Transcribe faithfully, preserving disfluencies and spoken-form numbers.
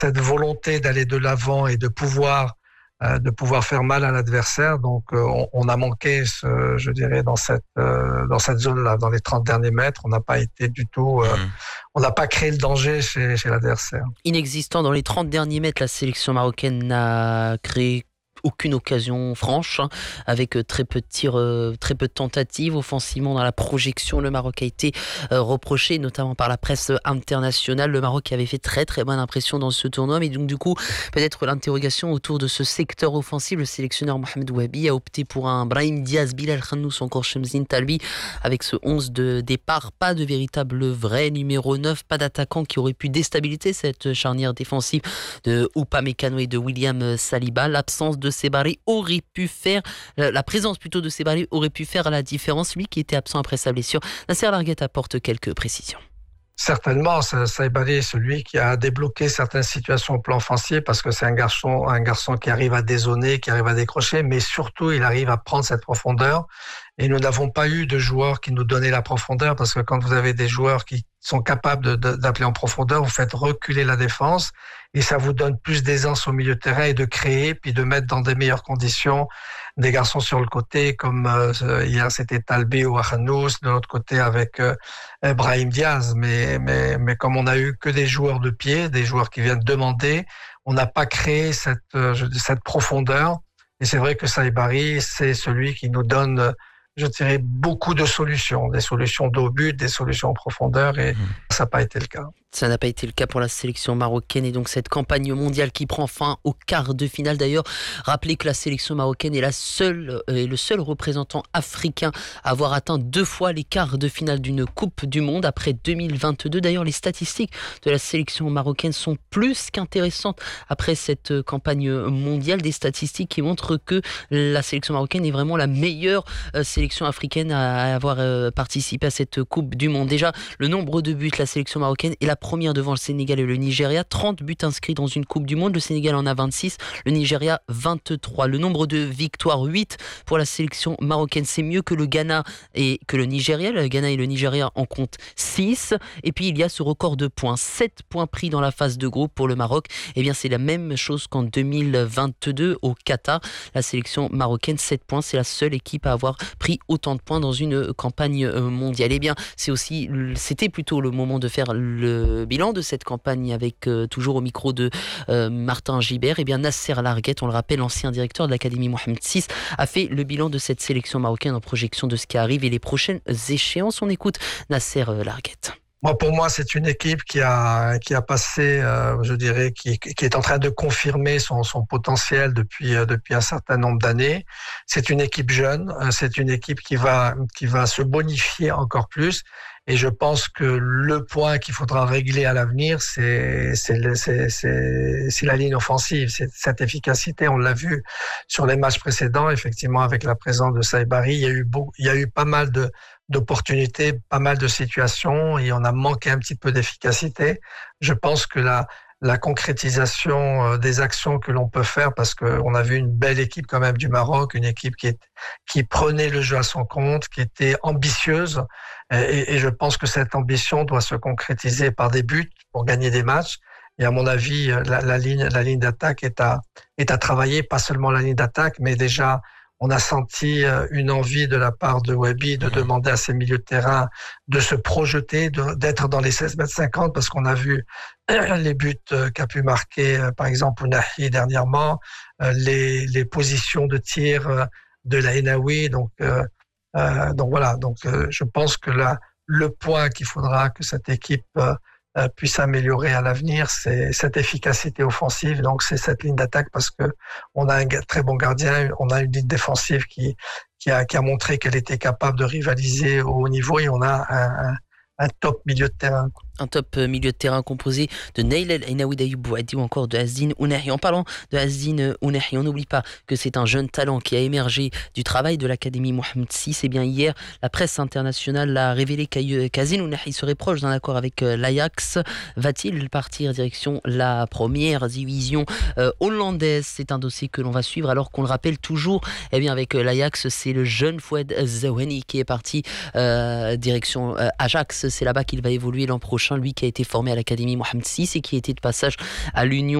cette volonté d'aller de l'avant et de pouvoir euh, de pouvoir faire mal à l'adversaire. Donc euh, on, on a manqué, ce, je dirais, dans cette euh, dans cette zone-là, dans les trente derniers mètres, on n'a pas été du tout, euh, mmh. on n'a pas créé le danger chez, chez l'adversaire. Inexistant dans les trente derniers mètres, la sélection marocaine n'a créé aucune occasion franche, hein, avec très peu de tirs, euh, très peu de tentatives offensivement dans la projection. Le Maroc a été euh, reproché, notamment par la presse internationale. Le Maroc avait fait très très bonne impression dans ce tournoi, mais donc du coup, peut-être l'interrogation autour de ce secteur offensif. Le sélectionneur Mohamed Wahabi a opté pour un Brahim Diaz, Bilal Khannous, encore Chemzine Talbi, avec ce onze de départ. Pas de véritable vrai numéro neuf, pas d'attaquant qui aurait pu déstabiliser cette charnière défensive de Upamecano et de William Saliba. L'absence de Sebari aurait pu faire, la présence plutôt de Sebari aurait pu faire la différence, lui qui était absent après sa blessure. Nasser Larguet apporte quelques précisions. Certainement, Saibari est celui qui a débloqué certaines situations au plan offensif parce que c'est un garçon, un garçon qui arrive à dézoner, qui arrive à décrocher, mais surtout il arrive à prendre cette profondeur. Et nous n'avons pas eu de joueurs qui nous donnaient la profondeur parce que quand vous avez des joueurs qui sont capables de, de, d'appeler en profondeur, vous faites reculer la défense et ça vous donne plus d'aisance au milieu de terrain et de créer, puis de mettre dans des meilleures conditions des garçons sur le côté, comme euh, hier c'était Talbi ou Khannous, de l'autre côté avec euh, Brahim Diaz. Mais, mais, mais comme on n'a eu que des joueurs de pied, des joueurs qui viennent demander, on n'a pas créé cette, euh, cette profondeur. Et c'est vrai que Saibari, c'est celui qui nous donne, je dirais, beaucoup de solutions, des solutions d'au but, des solutions en profondeur, et mmh. ça n'a pas été le cas. Ça n'a pas été le cas pour la sélection marocaine et donc cette campagne mondiale qui prend fin au quart de finale. D'ailleurs, rappelez que la sélection marocaine est la seule, est le seul représentant africain à avoir atteint deux fois les quarts de finale d'une Coupe du Monde après deux mille vingt-deux. D'ailleurs, les statistiques de la sélection marocaine sont plus qu'intéressantes après cette campagne mondiale. Des statistiques qui montrent que la sélection marocaine est vraiment la meilleure sélection africaine à avoir participé à cette Coupe du Monde. Déjà, le nombre de buts, la sélection marocaine est la première devant le Sénégal et le Nigeria. trente buts inscrits dans une Coupe du Monde. Le Sénégal en a vingt-six, le Nigeria vingt-trois. Le nombre de victoires, huit pour la sélection marocaine. C'est mieux que le Ghana et que le Nigeria. Le Ghana et le Nigeria en comptent six. Et puis il y a ce record de points. sept points pris dans la phase de groupe pour le Maroc. Eh bien c'est la même chose qu'en deux mille vingt-deux au Qatar. La sélection marocaine, sept points. C'est la seule équipe à avoir pris autant de points dans une campagne mondiale. Eh bien c'est aussi, c'était plutôt le moment de faire le bilan de cette campagne avec euh, toujours au micro de euh, Martin Gibert. Et bien Nasser Larguet, on le rappelle, l'ancien directeur de l'Académie Mohamed six, a fait le bilan de cette sélection marocaine en projection de ce qui arrive et les prochaines échéances. On écoute Nasser Larguet. Moi, pour moi, c'est une équipe qui a qui a passé, euh, je dirais, qui qui est en train de confirmer son son potentiel depuis euh, depuis un certain nombre d'années. C'est une équipe jeune, c'est une équipe qui va qui va se bonifier encore plus. Et je pense que le point qu'il faudra régler à l'avenir, c'est c'est c'est c'est, c'est la ligne offensive, c'est cette efficacité. On l'a vu sur les matchs précédents, effectivement, avec la présence de Saibari, il y a eu beaucoup, il y a eu pas mal de d'opportunités, pas mal de situations, et on a manqué un petit peu d'efficacité. Je pense que la la concrétisation des actions que l'on peut faire, parce qu'on a vu une belle équipe quand même du Maroc, une équipe qui, est, qui prenait le jeu à son compte, qui était ambitieuse, et, et je pense que cette ambition doit se concrétiser par des buts pour gagner des matchs. Et à mon avis, la, la ligne, la ligne d'attaque est à, est à travailler, pas seulement la ligne d'attaque, mais déjà on a senti une envie de la part de Wahabi de demander à ses milieux de terrain de se projeter, de, d'être dans les seize mètres cinquante, parce qu'on a vu les buts qu'a pu marquer, par exemple, Ounahi dernièrement, les, les positions de tir de la Henaoui. Donc, euh, donc voilà. Donc, euh, je pense que là, le point qu'il faudra que cette équipe euh, puisse améliorer à l'avenir, c'est cette efficacité offensive. Donc c'est cette ligne d'attaque, parce que on a un très bon gardien, on a une ligne défensive qui qui a qui a montré qu'elle était capable de rivaliser au haut niveau, et on a un, un, un top milieu de terrain. Un top milieu de terrain composé de Naïl El Ainaoui Ayoub Bouadi ou encore de Azzine Ounahi. En parlant de Azzine Ounahi, on n'oublie pas que c'est un jeune talent qui a émergé du travail de l'Académie Mohamed six. Et bien hier, la presse internationale a révélé qu'Azzine Ounahi serait proche d'un accord avec l'Ajax. Va-t-il partir direction la première division euh, hollandaise? C'est un dossier que l'on va suivre, alors qu'on le rappelle toujours, eh bien avec l'Ajax, c'est le jeune Fouad Zaouani qui est parti euh, direction euh, Ajax. C'est là-bas qu'il va évoluer l'an prochain. lui qui a été formé à l'Académie Mohamed six et qui était de passage à l'Union